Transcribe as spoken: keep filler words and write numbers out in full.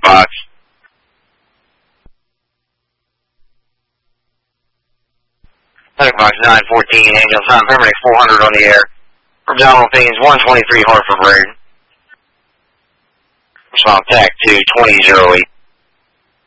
Fox. Tech Fox nine fourteen, Angel Sound, Permanent four hundred on the air. From Donald Payne's one twenty-three Hartford Road. Response T A C two twenty oh eight.